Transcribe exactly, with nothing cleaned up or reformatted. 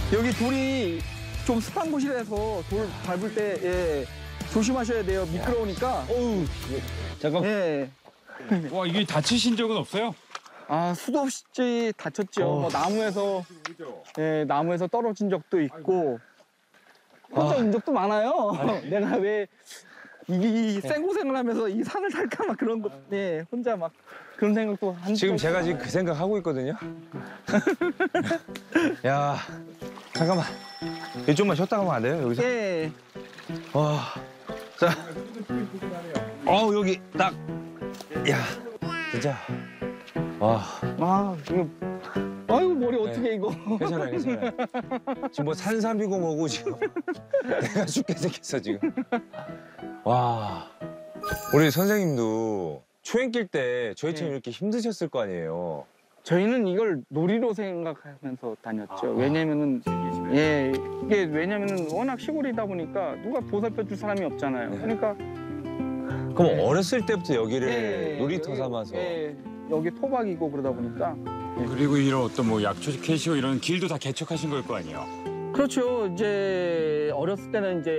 여기 돌이 좀 습한 곳이라서 돌 밟을 때 예, 조심하셔야 돼요. 미끄러우니까. 어우, 잠깐. 예. 와, 이게 다치신 적은 없어요? 아, 수도 없이 다쳤죠. 어. 뭐 나무에서 예, 나무에서 떨어진 적도 있고 혼자 아. 온 적도 많아요. 내가 왜 이 생고생을 하면서 이 산을 탈까 막 그런 거, 예, 혼자 막 그런 생각도 한 지금 적이 제가 지금 그 생각 하고 있거든요. 야, 잠깐만. 여기 좀만 쉬었다 가면 안 돼요? 여기서? 예. 와, 자, 어우 여기 딱, 야, 진짜, 와, 아, 이거, 아이고 머리 어떻게 이거? 괜찮아요, 괜찮아요. 지금 뭐 산삼이고 뭐고 지금 내가 죽게 생겼어 지금. 와, 우리 선생님도 초행길 때 저희처럼 네. 이렇게 힘드셨을 거 아니에요. 저희는 이걸 놀이로 생각하면서 다녔죠. 아. 왜냐면은 예, 이게 왜냐면은 워낙 시골이다 보니까 누가 보살펴 줄 사람이 없잖아요. 네. 그러니까 그럼 네. 어렸을 때부터 여기를 예, 놀이터 여기, 삼아서. 예, 여기 토박이고 그러다 보니까 그리고 이런 어떤 뭐 약초 캐시고 이런 길도 다 개척하신 걸 거 아니에요? 그렇죠. 이제 어렸을 때는 이제